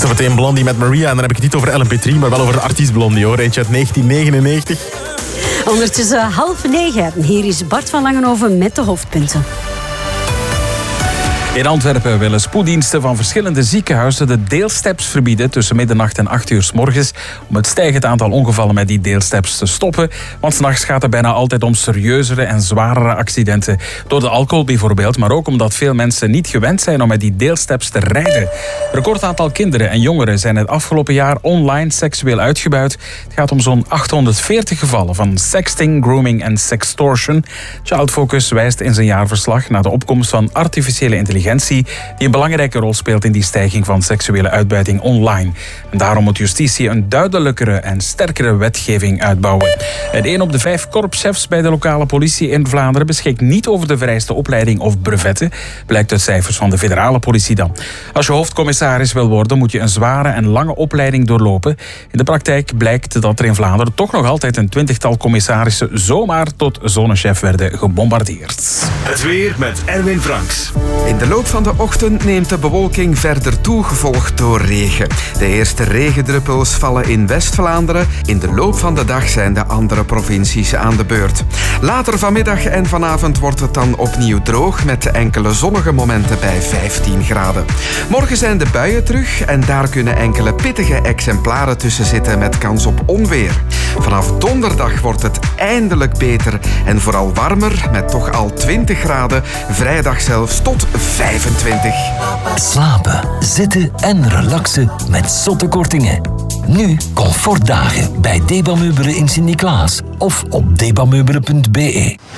Zometeen Blondie met Maria. En dan heb ik het niet over LMP3, maar wel over de artiest Blondie, hoor. Eentje uit 1999. Ondertussen 8:30. Hier is Bart van Langenhoven met de hoofdpunten. In Antwerpen willen spoeddiensten van verschillende ziekenhuizen de deelsteps verbieden tussen middernacht en 8 uur 's morgens om het stijgend aantal ongevallen met die deelsteps te stoppen. Want 's nachts gaat het bijna altijd om serieuzere en zwarere accidenten. Door de alcohol bijvoorbeeld, maar ook omdat veel mensen niet gewend zijn om met die deelsteps te rijden. Een record aantal kinderen en jongeren zijn het afgelopen jaar online seksueel uitgebuit. Het gaat om zo'n 840 gevallen van sexting, grooming en sextortion. Child Focus wijst in zijn jaarverslag naar de opkomst van artificiële intelligentie die een belangrijke rol speelt in die stijging van seksuele uitbuiting online. En daarom moet justitie een duidelijkere en sterkere wetgeving uitbouwen. En 1 op de 5 korpschefs bij de lokale politie in Vlaanderen beschikt niet over de vereiste opleiding of brevetten, blijkt uit cijfers van de federale politie dan. Als je hoofdcommissaris wil worden, moet je een zware en lange opleiding doorlopen. In de praktijk blijkt dat er in Vlaanderen toch nog altijd een 20-tal commissarissen zomaar tot zonechef werden gebombardeerd. Het weer met Erwin Franks. In de loop van de ochtend neemt de bewolking verder toe, gevolgd door regen. De eerste regendruppels vallen in West-Vlaanderen. In de loop van de dag zijn de andere provincies aan de beurt. Later vanmiddag en vanavond wordt het dan opnieuw droog met enkele zonnige momenten bij 15 graden. Morgen zijn de buien terug en daar kunnen enkele pittige exemplaren tussen zitten met kans op onweer. Vanaf donderdag wordt het eindelijk beter en vooral warmer met toch al 20 graden. Vrijdag zelfs tot 25. Slapen, zitten en relaxen met zotte kortingen. Nu comfortdagen bij Debameubelen in Sint-Niklaas of op debameubelen.be.